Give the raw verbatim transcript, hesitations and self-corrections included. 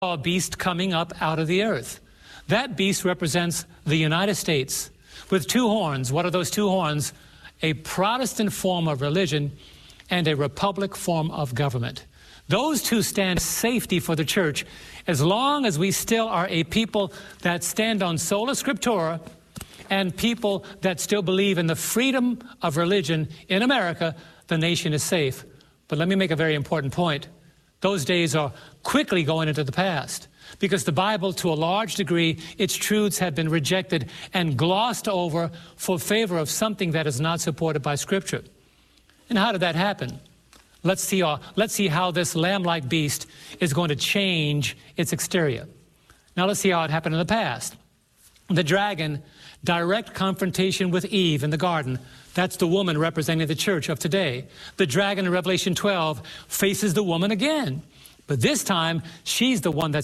A beast coming up out of the earth. That beast represents the United States with two horns. What are those two horns? A Protestant form of religion and a republic form of government. Those two stand safety for the church as long as we still are a people that stand on sola scriptura and people that still believe in the freedom of religion in America. The nation is safe. But let me make a very important point. Those days are quickly going into the past because the Bible, to a large degree, its truths have been rejected and glossed over for favor of something that is not supported by Scripture. And how did that happen? Let's see, uh, let's see how this lamb-like beast is going to change its exterior. Now let's see how it happened in the past. The dragon, direct confrontation with Eve in the garden. That's the woman representing the church of today. The dragon in Revelation twelve faces the woman again. But this time, she's the one that's